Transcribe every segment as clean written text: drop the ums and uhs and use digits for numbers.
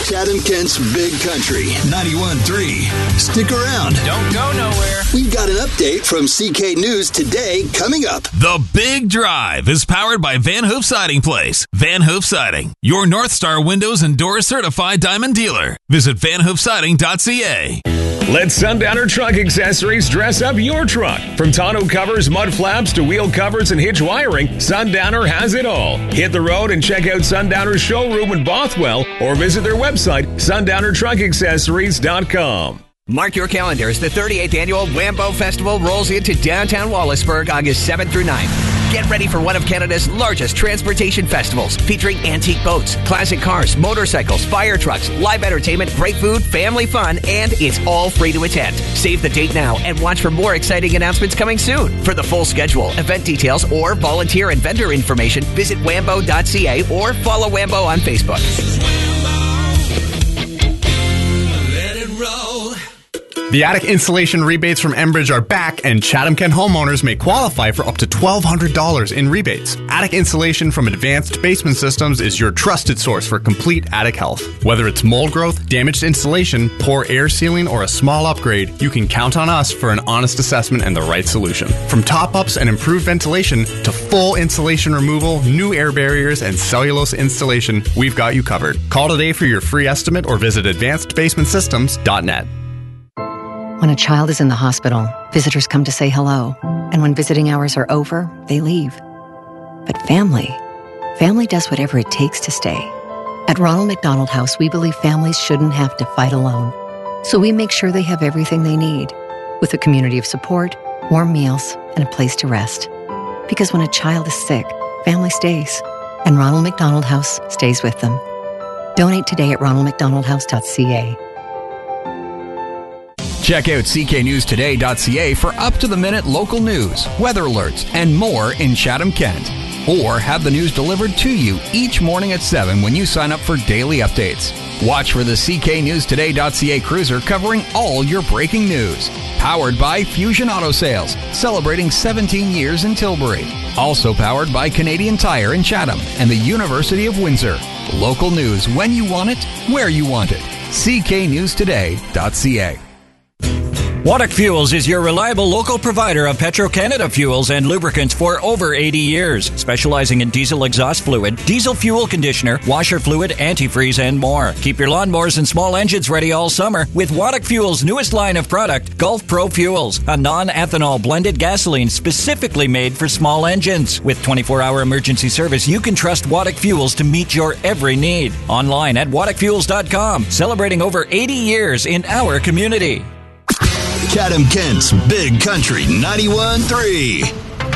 Chatham Kent's Big Country 91.3. Stick around. Don't go nowhere. We've got an update from CK News Today coming up. The Big Drive is powered by Van Hoof Siding Place. Van Hoof Siding, your North Star Windows and Doors certified diamond dealer. Visit vanhoofsiding.ca. Let Sundowner Truck Accessories dress up your truck. From tonneau covers, mud flaps, to wheel covers and hitch wiring, Sundowner has it all. Hit the road and check out Sundowner's showroom in Bothwell or visit their website, sundownertruckaccessories.com. Mark your calendars. The 38th Annual Wambo Festival rolls into downtown Wallaceburg August 7th through 9th. Get ready for one of Canada's largest transportation festivals, featuring antique boats, classic cars, motorcycles, fire trucks, live entertainment, great food, family fun, and it's all free to attend. Save the date now and watch for more exciting announcements coming soon. For the full schedule, event details, or volunteer and vendor information, visit wambo.ca or follow Wambo on Facebook. Let it roll. The attic installation rebates from Enbridge are back, and Chatham Kent homeowners may qualify for up to $1,200 in rebates. Attic installation from Advanced Basement Systems is your trusted source for complete attic health. Whether it's mold growth, damaged insulation, poor air sealing, or a small upgrade, you can count on us for an honest assessment and the right solution. From top-ups and improved ventilation to full insulation removal, new air barriers, and cellulose installation, we've got you covered. Call today for your free estimate or visit advancedbasementsystems.net. When a child is in the hospital, visitors come to say hello. And when visiting hours are over, they leave. But family does whatever it takes to stay. At Ronald McDonald House, we believe families shouldn't have to fight alone. So we make sure they have everything they need, with a community of support, warm meals, and a place to rest. Because when a child is sick, family stays. And Ronald McDonald House stays with them. Donate today at ronaldmcdonaldhouse.ca. Check out cknewstoday.ca for up-to-the-minute local news, weather alerts, and more in Chatham Kent. Or have the news delivered to you each morning at 7 when you sign up for daily updates. Watch for the cknewstoday.ca cruiser covering all your breaking news. Powered by Fusion Auto Sales, celebrating 17 years in Tilbury. Also powered by Canadian Tire in Chatham and the University of Windsor. Local news when you want it, where you want it. cknewstoday.ca. Waddock Fuels is your reliable local provider of Petro-Canada fuels and lubricants for over 80 years, specializing in diesel exhaust fluid, diesel fuel conditioner, washer fluid, antifreeze, and more. Keep your lawnmowers and small engines ready all summer with Waddock Fuels' newest line of product, Gulf Pro Fuels, a non-ethanol blended gasoline specifically made for small engines. With 24-hour emergency service, you can trust Waddock Fuels to meet your every need. Online at waddockfuels.com, celebrating over 80 years in our community. Chatham Kent's Big Country 91.3.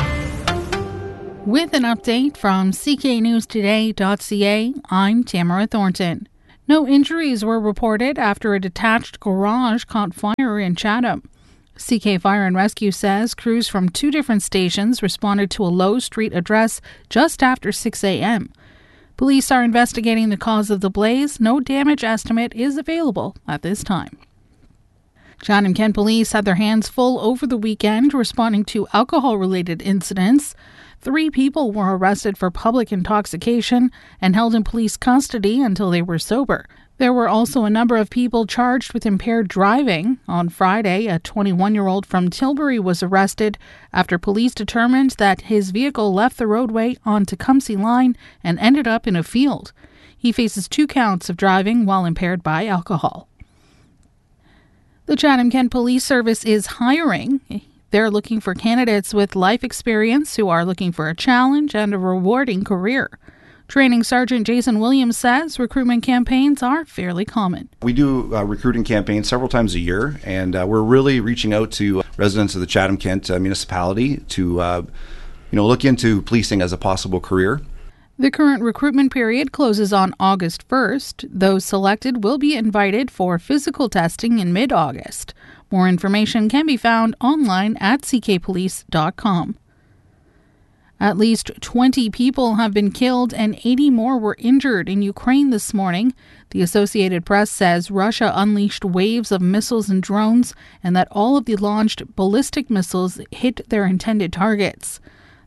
With an update from cknewstoday.ca, I'm Tamara Thornton. No injuries were reported after a detached garage caught fire in Chatham. CK Fire and Rescue says crews from 2 different stations responded to a Low Street address just after 6 a.m. Police are investigating the cause of the blaze. No damage estimate is available at this time. Chatham Kent Police had their hands full over the weekend responding to alcohol-related incidents. 3 people were arrested for public intoxication and held in police custody until they were sober. There were also a number of people charged with impaired driving. On Friday, a 21-year-old from Tilbury was arrested after police determined that his vehicle left the roadway on Tecumseh Line and ended up in a field. He faces 2 counts of driving while impaired by alcohol. The Chatham Kent Police Service is hiring. They're looking for candidates with life experience who are looking for a challenge and a rewarding career. Training Sergeant Jason Williams says recruitment campaigns are fairly common. We do recruiting campaigns several times a year, and we're really reaching out to residents of the Chatham Kent municipality to look into policing as a possible career. The current recruitment period closes on August 1st. Those selected will be invited for physical testing in mid-August. More information can be found online at ckpolice.com. At least 20 people have been killed and 80 more were injured in Ukraine this morning. The Associated Press says Russia unleashed waves of missiles and drones and that all of the launched ballistic missiles hit their intended targets.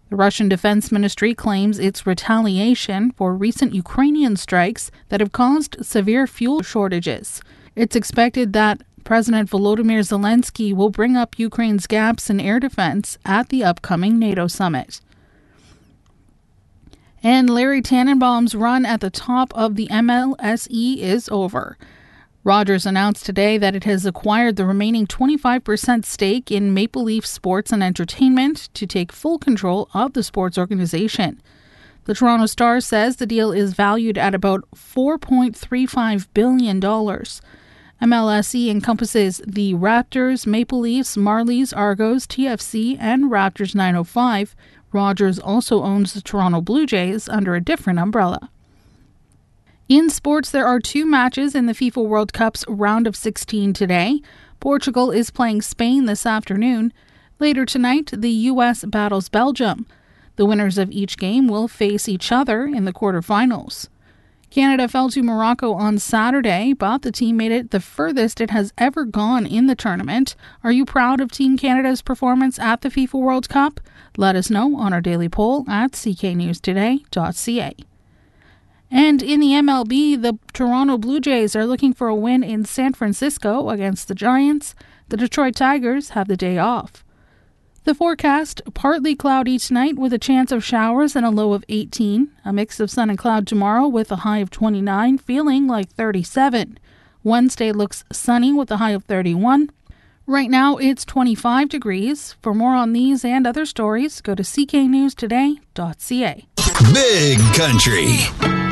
The Russian Defense Ministry claims it's retaliation for recent Ukrainian strikes that have caused severe fuel shortages. It's expected that President Volodymyr Zelensky will bring up Ukraine's gaps in air defense at the upcoming NATO summit. And Larry Tannenbaum's run at the top of the MLSE is over. Rogers announced today that it has acquired the remaining 25% stake in Maple Leaf Sports and Entertainment to take full control of the sports organization. The Toronto Star says the deal is valued at about $4.35 billion. MLSE encompasses the Raptors, Maple Leafs, Marlies, Argos, TFC, and Raptors 905. Rogers also owns the Toronto Blue Jays under a different umbrella. In sports, there are 2 matches in the FIFA World Cup's round of 16 today. Portugal is playing Spain this afternoon. Later tonight, the U.S. battles Belgium. The winners of each game will face each other in the quarterfinals. Canada fell to Morocco on Saturday, but the team made it the furthest it has ever gone in the tournament. Are you proud of Team Canada's performance at the FIFA World Cup? Let us know on our daily poll at cknewstoday.ca. And in the MLB, the Toronto Blue Jays are looking for a win in San Francisco against the Giants. The Detroit Tigers have the day off. The forecast, partly cloudy tonight with a chance of showers and a low of 18. A mix of sun and cloud tomorrow with a high of 29, feeling like 37. Wednesday looks sunny with a high of 31. Right now it's 25 degrees. For more on these and other stories, go to cknewstoday.ca. Big Country.